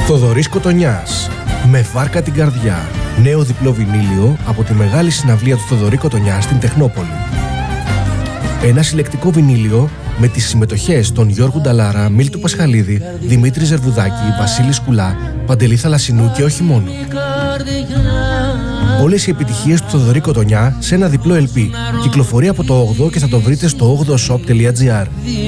Θοδωρής Κοτονιάς, με βάρκα την καρδιά. Νέο διπλό βινίλιο από τη μεγάλη συναυλία του Θοδωρή Κοτονιά στην Τεχνόπολη. Ένα συλλεκτικό βινίλιο με τις συμμετοχές των Γιώργου Νταλάρα, Μίλτου Πασχαλίδη, Δημήτρη Ζερβουδάκη, Βασίλη Σκουλά, Παντελή Θαλασσινού και όχι μόνο. Όλες οι επιτυχίες του Θοδωρή Κοτονιά σε ένα διπλό LP. Κυκλοφορεί από το 8 και θα το βρείτε στο 8shop.gr.